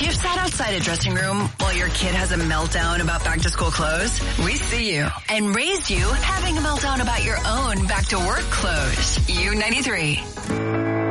If you've sat outside a dressing room while your kid has a meltdown about back to school clothes, we see you and raised you having a meltdown about your own back to work clothes. U93.